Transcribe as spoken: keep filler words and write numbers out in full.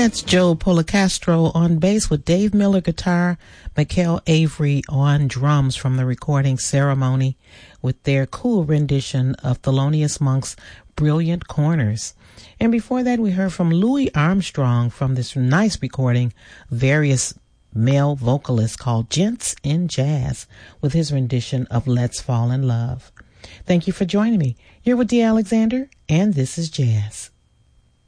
That's Joe Policastro on bass with Dave Miller guitar, Mikel Avery on drums from the recording Ceremony with their cool rendition of Thelonious Monk's Brilliant Corners. And before that, we heard from Louis Armstrong from this nice recording, various male vocalists called Gents in Jazz with his rendition of Let's Fall in Love. Thank you for joining me. You're with Dee Alexander, and this is Jazz.